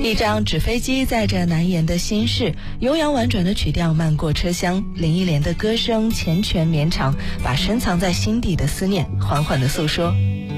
一张纸飞机载着难言的心事，悠扬婉转的曲调漫过车厢，林忆莲的歌声缱绻绵长，把深藏在心底的思念缓缓地诉说。